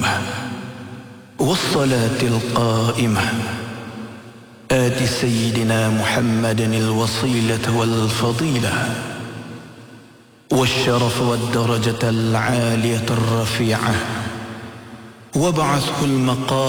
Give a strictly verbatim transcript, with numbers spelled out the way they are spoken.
والصلاة القائمة آت سيدنا محمد الوصيلة والفضيلة والشرف والدرجة العالية الرفيعة وابعثه المقام